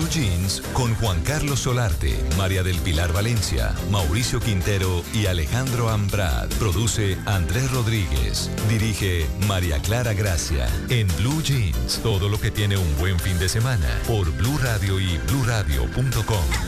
Blue Jeans con Juan Carlos Solarte, María del Pilar Valencia, Mauricio Quintero y Alejandro Ambrad. Produce Andrés Rodríguez. Dirige María Clara Gracia. En Blue Jeans, todo lo que tiene un buen fin de semana. Por Blue Radio y bluradio.com.